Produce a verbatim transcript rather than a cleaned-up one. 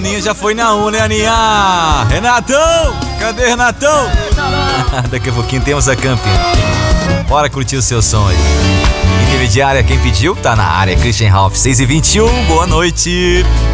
Aninha já foi na um, né, Aninha? Renatão! Cadê Renatão? Daqui a pouquinho temos a Camping. Bora curtir o seu som aí. Intermediária, quem pediu? Tá na área. Christian Ralph, seis e vinte e um, boa noite.